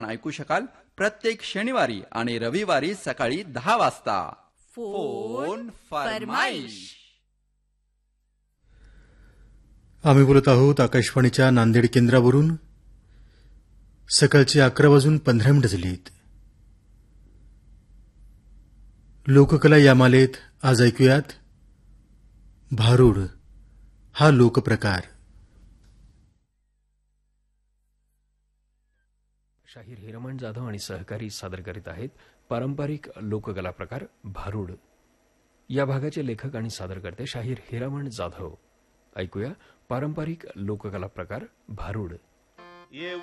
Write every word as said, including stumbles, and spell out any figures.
ऐकू शकाल प्रत्येक शनिवारी आणि रविवारी सकाळी दहा वाजता. फोन फरमाईश. आम्ही बोलत आहोत आकाशवाणीच्या नांदेड केंद्रावरून. सकाळचे अकरा वाजून पंधरा मिनिटं झालीत. लोककला या मालेत आज ऐकूयात भारूड हा लोकप्रकार. शाहीर हिरमण जाधव आणि सहकारी सादर करीत आहेत पारंपरिक लोककला प्रकार भारूड. या भागाचे लेखक आणि सादरकर्ते शाहीर हिरमण जाधव. ऐकूया पारंपरिक लोककला प्रकार भारूड.